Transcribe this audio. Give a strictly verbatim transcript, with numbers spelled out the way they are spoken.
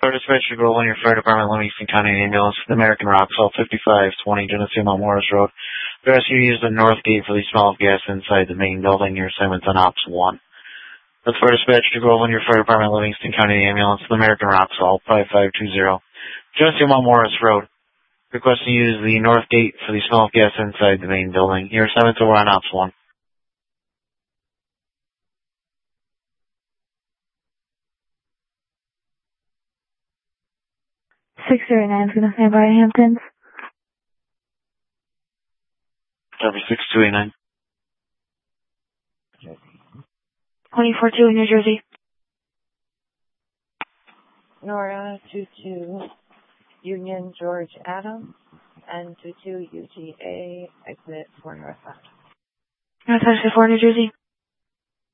Florida Dispatch to Groveland, your fire department, Livingston County ambulance, the American Roxall, fifty-five twenty Geneseo Mount Morris Road. We ask you to use the north gate for the smell of gas inside the main building. Your assignment's on Ops one. That's Florida Dispatch to Groveland, your fire department, Livingston County ambulance, the American Roxall, five five two zero Geneseo Mount Morris Road. Requesting you use the north gate for the smell of gas inside the main building. Your assignment's over on Ops one. six zero nine is going to stand by Hamptons. Copy six two eight nine. twenty-four two in New Jersey. Nora two two Union George Adams and two two U G A exit for northbound. Northwest four New Jersey.